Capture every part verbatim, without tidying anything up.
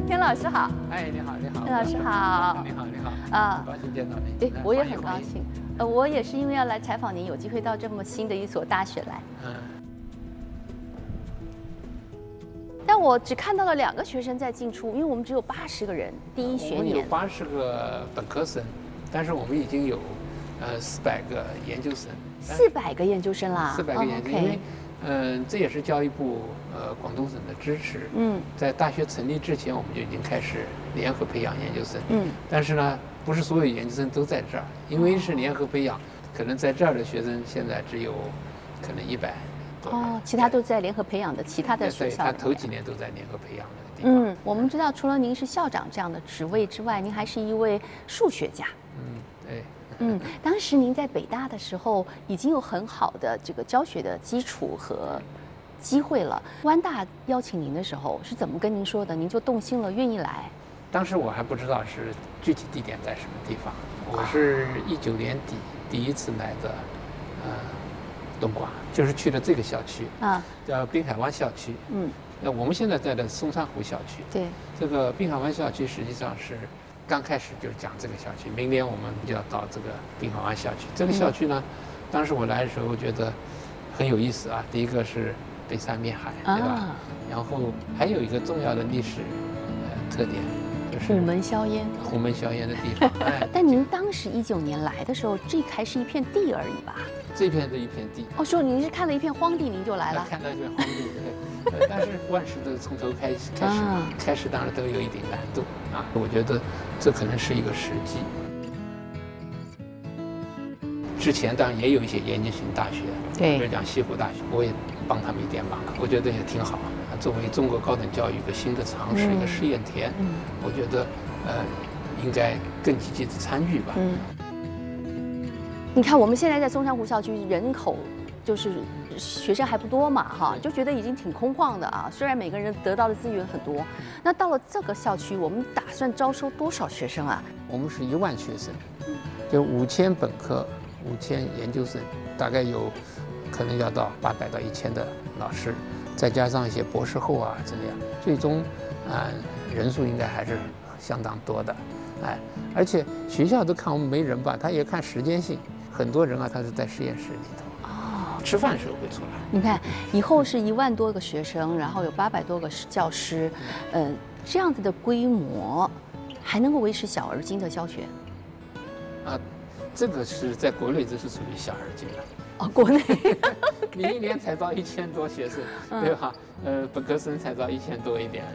田老师好。 哎，你好，你好。 田老师好。 你好，你好。 啊， 很高兴见到你。 哎，我也很高兴。呃，我也是因为要来采访您，有机会到这么新的一所大学来。嗯。但我只看到了两个学生在进出，因为我们只有八十个人，第一学年。 我们有八十个本科生，但是我们已经有呃四百个研究生。 四百个研究生啦。 四百个研究生，因为嗯、呃，这也是教育部呃广东省的支持。嗯。在大学成立之前，我们就已经开始联合培养研究生。嗯。但是呢，不是所有研究生都在这儿，因为是联合培养，可能在这儿的学生现在只有可能一百。 哦，其他都在联合培养的其他的学校。 他头几年都在联合培养那个地方。 嗯，我们知道，除了您是校长这样的职位之外，您还是一位数学家。 嗯，对。 嗯，当时您在北大的时候已经有很好的这个教学的基础和机会了。湾大邀请您的时候是怎么跟您说的？您就动心了，愿意来？ 当时我还不知道是具体地点在什么地方。我是一九年底第一次来的，呃。东莞就是去了这个校区啊，叫滨海湾校区。嗯，那我们现在在的松山湖校区。 对， 这个滨海湾校区实际上是刚开始就是讲这个校区，明年我们就要到这个滨海湾校区。这个校区呢，当时我来的时候觉得很有意思啊。第一个是北山面海，对吧？啊、然后还有一个重要的历史呃特点。 虎门销烟， 虎门销烟的地方。 哎，但您当时一九年来的时候，这还是一片地而已吧？ 这片是一片地。 哦，说您是看了一片荒地，您就来了？ 看到一片荒地，对。呃、但是万事都是从头开始，开始，啊、开始当然都有一点难度啊。我觉得这可能是一个时机。之前当然也有一些研究型大学， 对， 比如讲西湖大学，我也帮他们一点忙，我觉得也挺好。作为中国高等教育一个新的尝试，嗯、一个试验田，嗯、我觉得呃应该更积极的参与吧。嗯， 你看我们现在在松山湖校区人口就是学生还不多嘛，哈，就觉得已经挺空旷的啊。虽然每个人得到的资源很多，那到了这个校区，我们打算招收多少学生啊？ 我们是一万学生，就五千本科，五千研究生，大概有可能要到八百到一千的老师。再加上一些博士后啊，这样，最终，啊、呃，人数应该还是相当多的，哎，而且学校都看我们没人吧，他也看时间性，很多人啊，他是在实验室里头，哦，吃饭时候会出来。 你看，以后是一万多个学生，然后有八百多个教师，呃，这样子的规模，还能够维持小而精的教学？ 啊，这个是在国内这是属于小而精的。 哦，国内你一年才招一千多学生，对吧？呃，本科生才招一千多一点。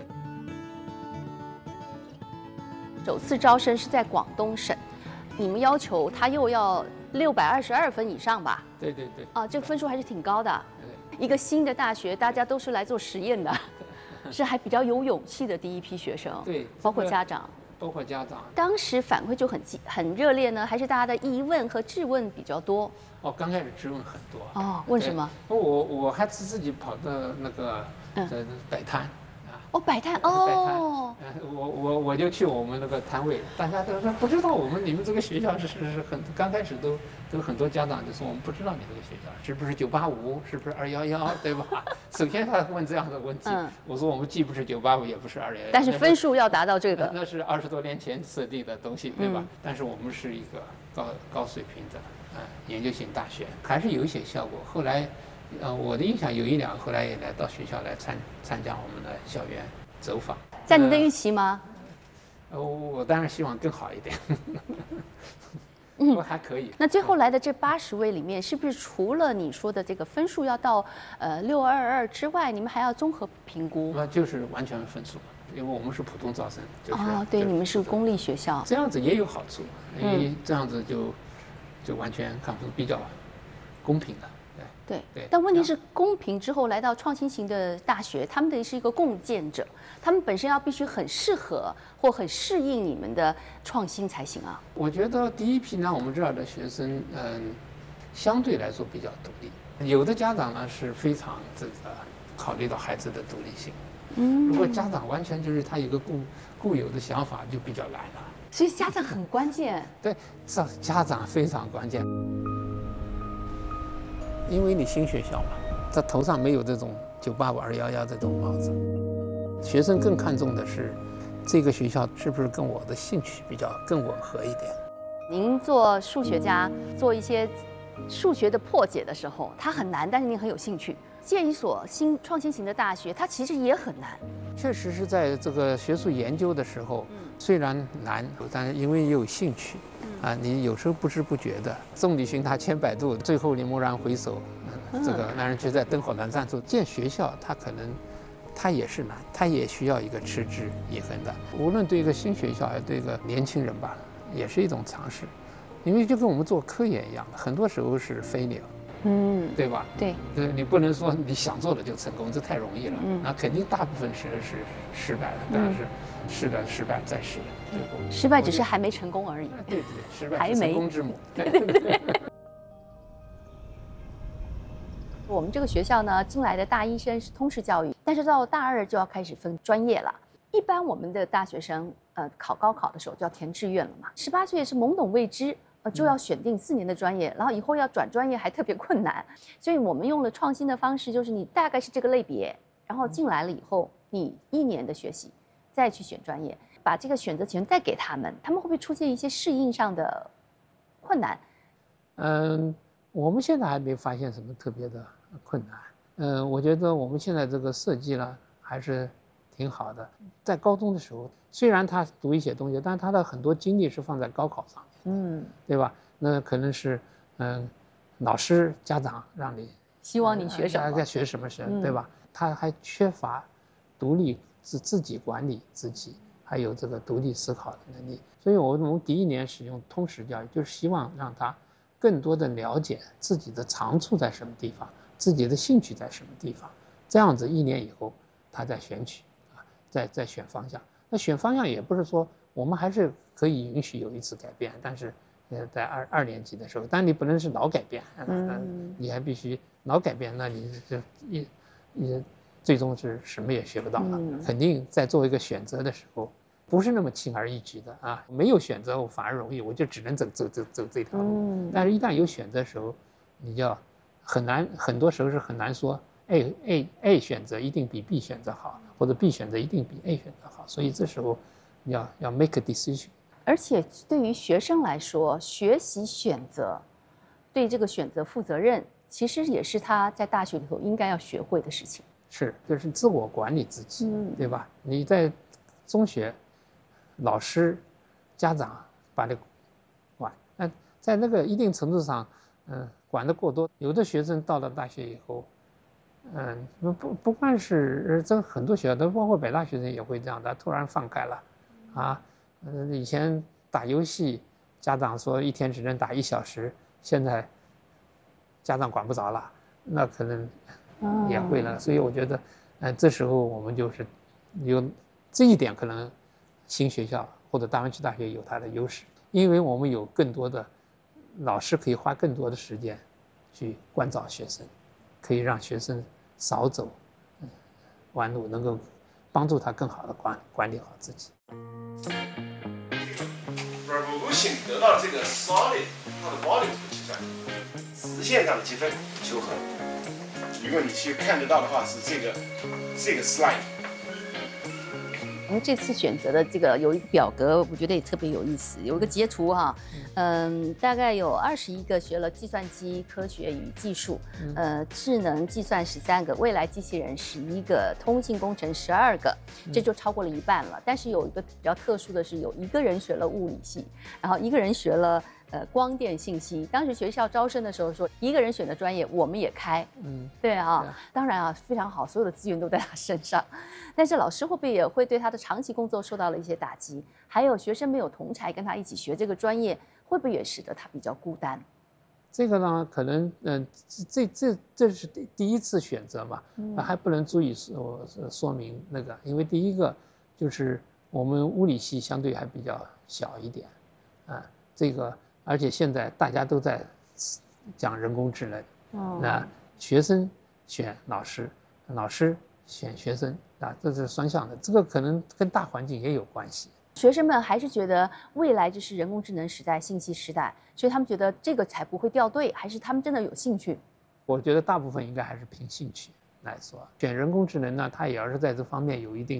首次招生是在广东省，你们要求他又要六百二十二分以上吧？ 对对对。 啊，这个分数还是挺高的。一个新的大学，大家都是来做实验的，是还比较有勇气的第一批学生。 对， 包括家长。 包括家长。 当时反馈就很很热烈呢，还是大家的疑问和质问比较多？ 哦，刚开始质问很多。 哦，问什么？ 我我还是自己跑到那个呃摆摊啊。 哦，摆摊哦。摆摊。 我我我就去我们那个摊位，大家都说不知道我们你们这个学校是是是很刚开始都都很多家长就说我们不知道你这个学校是不是九八五，是不是二幺幺，对吧？首先他问这样的问题，嗯、我说我们既不是九八五，也不是二幺幺， 但是分数要达到这个， 那是二十多年前设定的东西，对吧？嗯、但是我们是一个高高水平的。呃，研究型大学还是有一些效果。后来，呃，我的印象有一两个后来也来到学校来参参加我们的校园走访。 在您的预期吗？ 呃，我当然希望更好一点。嗯，还可以。 那最后来的这八十位里面，是不是除了你说的这个分数要到呃六二二之外，你们还要综合评估？ 那就是完全分数，因为我们是普通招生。就是、 哦，对，你们是公立学校。 这样子也有好处，因为这样子就。就完全看不出比较公平的， 对对对。但问题是，公平之后来到创新型的大学，他们得是一个共建者，他们本身要必须很适合或很适应你们的创新才行啊。 我觉得第一批呢，我们这儿的学生，嗯，相对来说比较独立。有的家长呢是非常这个考虑到孩子的独立性，嗯，如果家长完全就是他有个固固有的想法，就比较难了。 所以家长很关键。 对，这家长非常关键，因为你新学校嘛，这头上没有这种九八五二幺幺这种帽子，学生更看重的是这个学校是不是跟我的兴趣比较更吻合一点。 您做数学家，做一些数学的破解的时候，它很难，但是您很有兴趣。建一所新创新型的大学，它其实也很难。 确实是在这个学术研究的时候，虽然难，但是因为也有兴趣，啊，你有时候不知不觉的，众里寻他千百度，最后你蓦然回首，嗯、这个那人却在灯火阑珊处。建学校，它可能，它也是难，它也需要一个持之以恒的。无论对一个新学校，还是对一个年轻人吧，也是一种尝试，因为就跟我们做科研一样的，很多时候是飞鸟。嗯，对吧？ 对， 对，你不能说你想做的就成功，这太容易了。嗯，那肯定大部分是是失败的，但是试了失败再试，最后失败只是还没成功而已。 对对对，失败是成功之母。 对对对。我们这个学校呢，进来的大一生是通识教育，但是到大二就要开始分专业了。一般我们的大学生，呃，考高考的时候就要填志愿了嘛，十八岁是懵懂未知。呃，就要选定四年的专业，然后以后要转专业还特别困难，所以我们用了创新的方式，就是你大概是这个类别，然后进来了以后，你一年的学习，再去选专业，把这个选择权再给他们，他们会不会出现一些适应上的困难？ 嗯，我们现在还没发现什么特别的困难。嗯，我觉得我们现在这个设计呢还是挺好的。在高中的时候，虽然他读一些东西，但他的很多精力是放在高考上面。嗯，对吧？那可能是，嗯，老师、家长让你希望你学什么， 该学什么学，对吧？他还缺乏独立自自己管理自己，还有这个独立思考的能力。所以，我们第一年使用通识教育，就是希望让他更多的了解自己的长处在什么地方，自己的兴趣在什么地方。这样子一年以后，他再选取啊，再再选方向。那选方向也不是说。我们还是可以允许有一次改变，但是，呃，在二二年级的时候，但你不能是老改变，嗯，你还必须老改变，那你这也也最终是什么也学不到了。嗯、肯定在做一个选择的时候，不是那么轻而易举的啊。没有选择我反而容易，我就只能走走走走这条路。嗯、但是，一旦有选择的时候，你就要很难，很多时候是很难说 A A A 选择一定比 B 选择好，或者 B 选择一定比 A 选择好，所以这时候。要要 make a decision， 而且对于学生来说，学习选择，对这个选择负责任，其实也是他在大学里头应该要学会的事情。 是，就是自我管理自己，嗯、对吧？你在中学，老师、家长把你管，那在那个一定程度上，嗯、呃，管得过多，有的学生到了大学以后。嗯，不不不光是这很多学校，都包括北大学生也会这样的，突然放开了。啊，嗯，以前打游戏，家长说一天只能打一小时，现在家长管不着了，那可能也会了。所以我觉得，嗯，这时候我们就是有这一点，可能新学校或者大湾区大学有它的优势，因为我们有更多的老师可以花更多的时间去关照学生，可以让学生少走弯路，能够帮助他更好的管管理好自己。 Revolution 得到这个 solid 它的 volume 的计算，直线上的积分求和。如果你去看得到的话，是这个这个 slide。 我们这次选择的这个有一个表格，我觉得也特别有意思，有一个截图哈，嗯，大概有二十一个学了计算机科学与技术，呃，智能计算十三个，未来机器人十一个，通信工程十二个，这就超过了一半了。但是有一个比较特殊的是，有一个人学了物理系，然后一个人学了呃光电信息。当时学校招生的时候说，一个人选的专业我们也开，嗯，对啊，对当然啊非常好，所有的资源都在他身上。但是老师会不会也会对他的长期工作受到了一些打击？还有学生没有同才跟他一起学这个专业，会不会也使得他比较孤单？ 这个呢，可能嗯、呃，这这这是第第一次选择嘛，嗯、还不能足以说说明那个，因为第一个就是我们物理系相对还比较小一点，啊，这个而且现在大家都在讲人工智能，哦、那学生选老师，老师选学生啊，这是双向的，这个可能跟大环境也有关系。 学生们还是觉得未来就是人工智能时代、信息时代，所以他们觉得这个才不会掉队，还是他们真的有兴趣？ 我觉得大部分应该还是凭兴趣来说。选人工智能呢，它也要是在这方面有一定的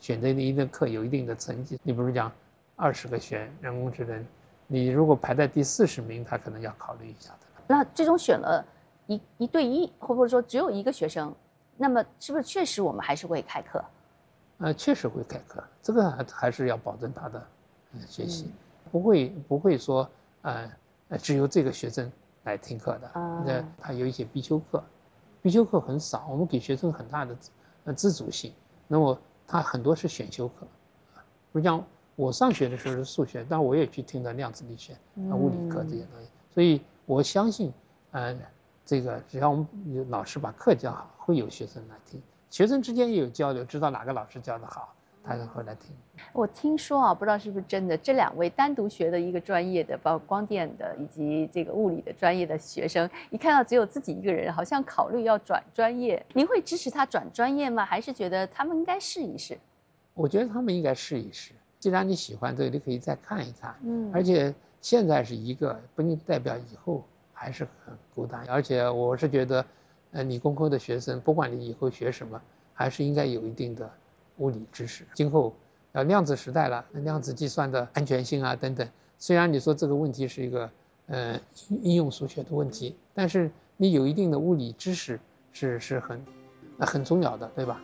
选择一定的课，有一定的成绩。你比如讲，二十个选人工智能，你如果排在第四十名，他可能要考虑一下的。 那最终选了一一对一，或者说只有一个学生，那么是不是确实我们还是会开课？ 呃，确实会开课，这个还还是要保证他的呃学习，嗯、不会不会说呃只有这个学生来听课的。那、嗯、他有一些必修课，必修课很少，我们给学生很大的呃自主性。那么他很多是选修课，比如讲我上学的时候是数学，但我也去听了量子力学、啊物理课这些东西，所以我相信，呃，这个只要我们有老师把课教好，会有学生来听。学生之间也有交流，知道哪个老师教得好，他就会来听。 我听说啊，不知道是不是真的，这两位单独学的一个专业的，包括光电的以及这个物理的专业的学生，一看到只有自己一个人，好像考虑要转专业。您会支持他转专业吗？还是觉得他们应该试一试？ 我觉得他们应该试一试。既然你喜欢这个，你可以再看一看。嗯，而且现在是一个，不能代表以后还是很孤单。而且我是觉得。呃，理工科的学生，不管你以后学什么，还是应该有一定的物理知识。今后要量子时代了，量子计算的安全性啊等等，虽然你说这个问题是一个呃应用数学的问题，但是你有一定的物理知识是是很呃很重要的，对吧？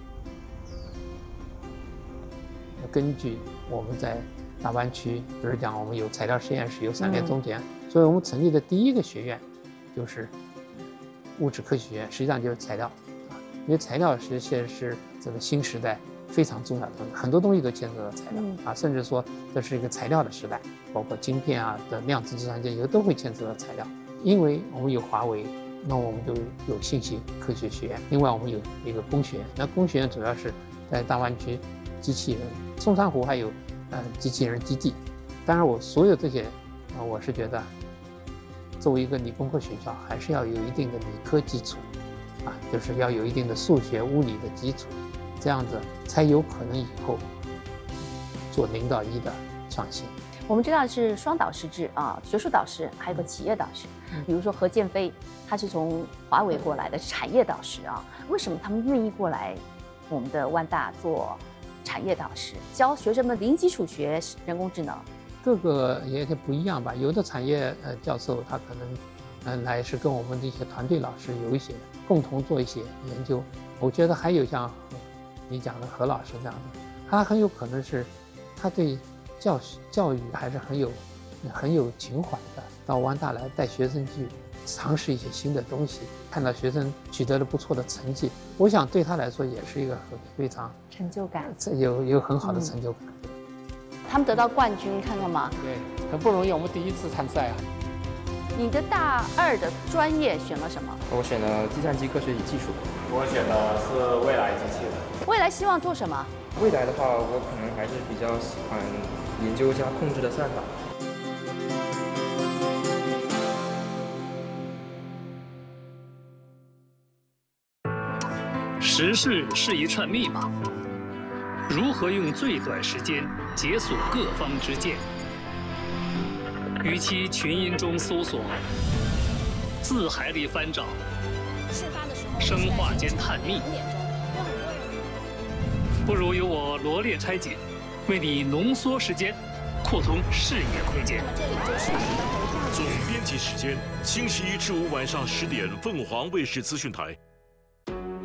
根据我们在大湾区，比如讲我们有材料实验室，有闪电中间，嗯、所以我们成立的第一个学院就是物质科学学院，实际上就是材料啊，因为材料实现是这个新时代非常重要的东西，很多东西都牵扯到材料啊，甚至说这是一个材料的时代，包括晶片啊的量子计算机，有的都会牵扯到材料。因为我们有华为，那我们就有信息科学学院，另外我们有一个工学院，那工学院主要是在大湾区机器人，松山湖还有呃机器人基地。当然，我所有这些啊，我是觉得。作为一个理工科学校，还是要有一定的理科基础，啊，就是要有一定的数学、物理的基础，这样子才有可能以后做零到一的创新。 我们知道是双导师制啊，学术导师还有个企业导师。比如说何建飞，他是从华为过来的，是产业导师啊。为什么他们愿意过来我们的万大做产业导师，教学生们零基础学人工智能？ 各个也不一样吧，有的产业呃教授他可能，嗯，来是跟我们的一些团队老师有一些共同做一些研究。我觉得还有像你讲的何老师这样的，他很有可能是他对教教育还是很有很有情怀的，到万大来带学生去尝试一些新的东西，看到学生取得了不错的成绩，我想对他来说也是一个非常成就感， 有有很好的成就感。嗯， 他们得到冠军，看到吗？ 对，很不容易，我们第一次参赛啊。 你的大二的专业选了什么？ 我选了计算机科学与技术。 我选的是未来机器人。 未来希望做什么？ 未来的话，我可能还是比较喜欢研究加控制的算法。 时事是一串密码。如何用最短时间解锁各方之见？与其群音中搜索，字海里翻找，生化间探秘，不如由我罗列拆解，为你浓缩时间，扩通视野空间。 总编辑时间：星期一至五晚上十点，凤凰卫视资讯台。